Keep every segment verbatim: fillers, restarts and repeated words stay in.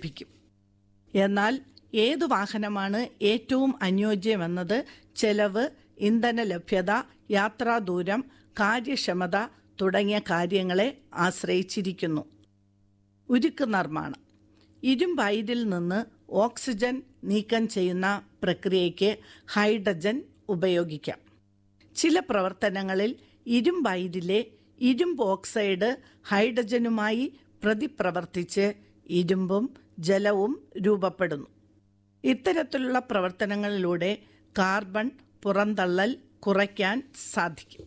ലഭിക്കും. എന്നാൽ ഏതു വാഹനമാണ് ഏറ്റവും അനുയോജ്യമെന്നത് ചെലവ്, ഇന്ധന ലഭ്യത, യാത്രാദൂരം, കാര്യക്ഷമത തുടങ്ങിയ കാര്യങ്ങളെ ആശ്രയിച്ചിരിക്കുന്നു. ഉരുക്ക് നിർമ്മാണം. ഇരുമ്പയിരിൽ നിന്ന് ഓക്സിജൻ നീക്കം ചെയ്യുന്ന പ്രക്രിയയ്ക്ക് ഹൈഡ്രജൻ ഉപയോഗിക്കാം. ചില പ്രവർത്തനങ്ങളിൽ ഇരുമ്പയിരിലെ ഇരുമ്പ് ഓക്സൈഡ് ഹൈഡ്രജനുമായി പ്രതിപ്രവർത്തിച്ച് ഇരുമ്പും ജലവും രൂപപ്പെടുന്നു. ഇത്തരത്തിലുള്ള പ്രവർത്തനങ്ങളിലൂടെ കാർബൺ പുറന്തള്ളൽ കുറയ്ക്കാൻ സാധിക്കും.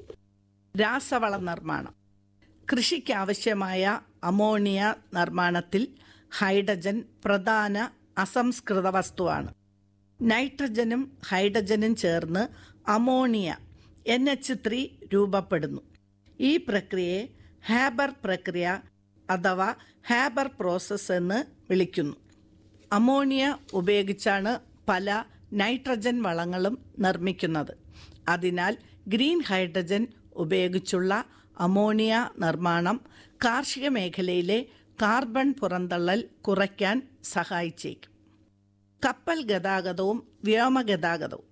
രാസവള നിർമ്മാണം. കൃഷിക്കാവശ്യമായ അമോണിയ നിർമ്മാണത്തിൽ ഹൈഡ്രജൻ പ്രധാന അസംസ്കൃത വസ്തുവാണ്. നൈട്രജനും ഹൈഡ്രജനും ചേർന്ന് അമോണിയ എൻ എച്ച് ത്രീ രൂപപ്പെടുന്നു. ഈ പ്രക്രിയയെ ഹാബർ പ്രക്രിയ അഥവാ ഹാബർ പ്രോസസ് എന്ന് വിളിക്കുന്നു. അമോണിയ ഉപയോഗിച്ചാണ് പല നൈട്രജൻ വളങ്ങളും നിർമ്മിക്കുന്നത്. അതിനാൽ ഗ്രീൻ ഹൈഡ്രജൻ ഉപയോഗിച്ചുള്ള അമോണിയ നിർമ്മാണം കാർഷിക മേഖലയിലെ കാർബൺ പുറന്തള്ളൽ കുറയ്ക്കാൻ സഹായിച്ചേക്കും. കപ്പൽ ഗതാഗതവും വ്യോമഗതാഗതവും.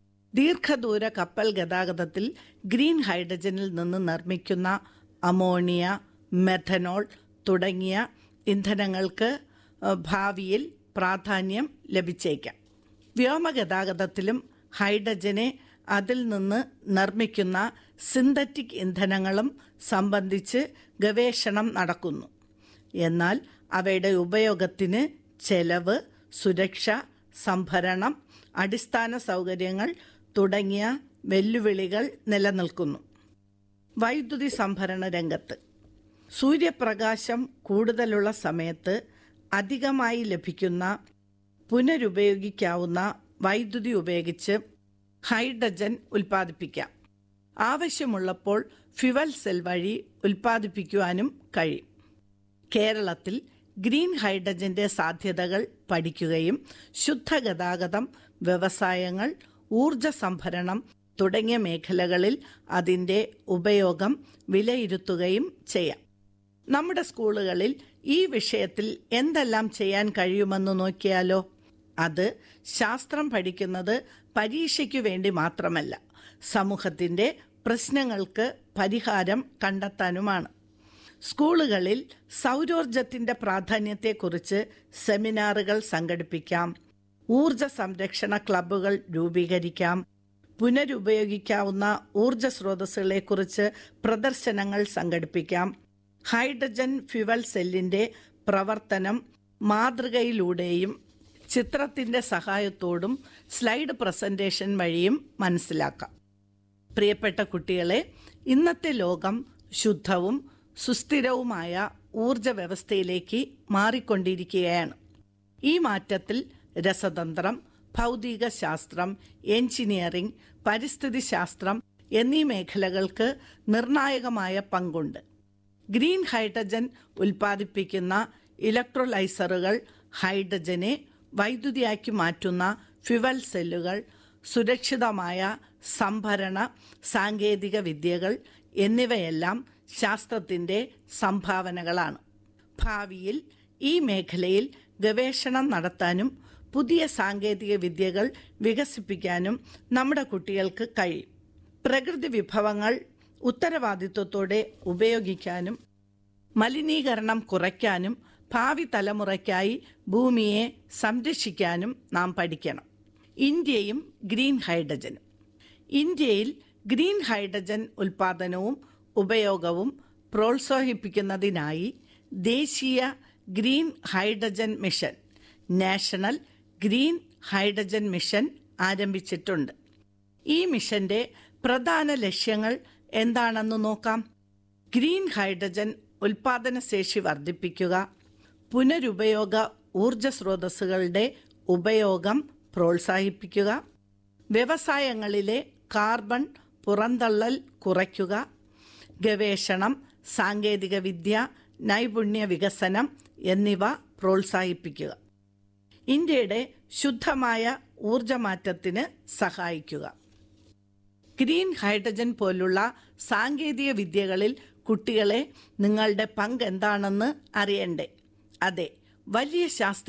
ദീർഘദൂര കപ്പൽ ഗതാഗതത്തിൽ ഗ്രീൻ ഹൈഡ്രജനിൽ നിന്ന് നിർമ്മിക്കുന്ന അമോണിയ, മെഥനോൾ തുടങ്ങിയ ഇന്ധനങ്ങൾക്ക് ഭാവിയിൽ പ്രാധാന്യം ലഭിച്ചേക്കാം. വ്യോമഗതാഗതത്തിലും ഹൈഡ്രജനെ അതിൽ നിന്ന് നിർമ്മിക്കുന്ന സിന്തറ്റിക് ഇന്ധനങ്ങളും സംബന്ധിച്ച് ഗവേഷണം നടക്കുന്നു. എന്നാൽ അവയുടെ ഉപയോഗത്തിന് ചെലവ്, സുരക്ഷ, സംഭരണം, അടിസ്ഥാന സൗകര്യങ്ങൾ തുടങ്ങിയ വെല്ലുവിളികൾ നിലനിൽക്കുന്നു. വൈദ്യുതി സംഭരണ രംഗത്ത് സൂര്യപ്രകാശം കൂടുതലുള്ള സമയത്ത് അധികമായി ലഭിക്കുന്ന പുനരുപയോഗിക്കാവുന്ന വൈദ്യുതി ഉപയോഗിച്ച് ഹൈഡ്രജൻ ഉൽപ്പാദിപ്പിക്കാം. ആവശ്യമുള്ളപ്പോൾ ഫ്യുവൽ സെൽ വഴി ഉൽപ്പാദിപ്പിക്കുവാനും കഴിയും. കേരളത്തിൽ ഗ്രീൻ ഹൈഡ്രജന്റെ സാധ്യതകൾ പഠിക്കുകയും ശുദ്ധഗതാഗതം, വ്യവസായങ്ങൾ, ഊർജ സംഭരണം തുടങ്ങിയ മേഖലകളിൽ അതിൻ്റെ ഉപയോഗം വിലയിരുത്തുകയും ചെയ്യാം. നമ്മുടെ സ്കൂളുകളിൽ ഈ വിഷയത്തിൽ എന്തെല്ലാം ചെയ്യാൻ കഴിയുമെന്ന് നോക്കിയാലോ? അത് ശാസ്ത്രം പഠിക്കുന്നത് പരീക്ഷയ്ക്കു വേണ്ടി മാത്രമല്ല, സമൂഹത്തിൻ്റെ പ്രശ്നങ്ങൾക്ക് പരിഹാരം കണ്ടെത്താനുമാണ്. സ്കൂളുകളിൽ സൗരോർജത്തിൻ്റെ പ്രാധാന്യത്തെക്കുറിച്ച് സെമിനാറുകൾ സംഘടിപ്പിക്കാം. ഊർജ സംരക്ഷണ ക്ലബ്ബുകൾ രൂപീകരിക്കാം. പുനരുപയോഗിക്കാവുന്ന ഊർജ സ്രോതസ്സുകളെക്കുറിച്ച് പ്രദർശനങ്ങൾ സംഘടിപ്പിക്കാം. ഹൈഡ്രജൻ ഫ്യുവൽ സെല്ലിൻ്റെ പ്രവർത്തനം മാതൃകയിലൂടെയും ചിത്രത്തിൻ്റെ സഹായത്തോടും സ്ലൈഡ് പ്രസൻറ്റേഷൻ വഴിയും മനസ്സിലാക്കാം. പ്രിയപ്പെട്ട കുട്ടികളെ, ഇന്നത്തെ ലോകം ശുദ്ധവും സുസ്ഥിരവുമായ ഊർജ വ്യവസ്ഥയിലേക്ക് മാറിക്കൊണ്ടിരിക്കുകയാണ്. ഈ മാറ്റത്തിൽ രസതന്ത്രം, ഭൗതിക ശാസ്ത്രം, എഞ്ചിനീയറിംഗ്, പരിസ്ഥിതി ശാസ്ത്രം എന്നീ മേഖലകൾക്ക് നിർണായകമായ പങ്കുണ്ട്. ഗ്രീൻ ഹൈഡ്രജൻ ഉൽപ്പാദിപ്പിക്കുന്ന ഇലക്ട്രോലൈസറുകൾ, ഹൈഡ്രജനെ വൈദ്യുതിയാക്കി മാറ്റുന്ന ഫ്യുവൽ സെല്ലുകൾ, സുരക്ഷിതമായ സംഭരണ സാങ്കേതിക വിദ്യകൾ എന്നിവയെല്ലാം ശാസ്ത്രത്തിൻ്റെ സംഭാവനകളാണ്. ഭാവിയിൽ ഈ മേഖലയിൽ ഗവേഷണം നടത്താനും പുതിയ സാങ്കേതിക വിദ്യകൾ വികസിപ്പിക്കാനും നമ്മുടെ കുട്ടികൾക്ക് കഴിയും. പ്രകൃതി വിഭവങ്ങൾ ഉത്തരവാദിത്വത്തോടെ ഉപയോഗിക്കാനും മലിനീകരണം കുറയ്ക്കാനും ഭാവി തലമുറയ്ക്കായി ഭൂമിയെ സംരക്ഷിക്കാനും നാം പഠിക്കണം. ഇന്ത്യയും ഗ്രീൻ ഹൈഡ്രജനും. ഇന്ത്യയിൽ ഗ്രീൻ ഹൈഡ്രജൻ ഉൽപ്പാദനവും ഉപയോഗവും പ്രോത്സാഹിപ്പിക്കുന്നതിനായി ദേശീയ green hydrogen mission, national green hydrogen mission ആരംഭിച്ചിട്ടുണ്ട്. ഈ മിഷന്റെ പ്രധാന ലക്ഷ്യങ്ങൾ എന്താണെന്ന് നോക്കാം. ഗ്രീൻ ഹൈഡ്രജൻ ഉൽപ്പാദനശേഷി വർദ്ധിപ്പിക്കുക, പുനരുപയോഗ ഊർജ സ്രോതസ്സുകളുടെ ഉപയോഗം പ്രോത്സാഹിപ്പിക്കുക, വ്യവസായങ്ങളിലെ കാർബൺ പുറന്തള്ളൽ കുറയ്ക്കുക, ഗവേഷണം, സാങ്കേതികവിദ്യ, നൈപുണ്യ വികസനം എന്നിവ പ്രോത്സാഹിപ്പിക്കുക, ഇന്ത്യയുടെ ശുദ്ധമായ ഊർജമാറ്റത്തിന് സഹായിക്കുക. ഗ്രീൻ ഹൈഡ്രജൻ പോലുള്ള സാങ്കേതിക വിദ്യകളിൽ കുട്ടികളെ നിങ്ങളുടെ പങ്ക് എന്താണെന്ന് അറിയണ്ടേ? അതെ, വലിയ ശാസ്ത്ര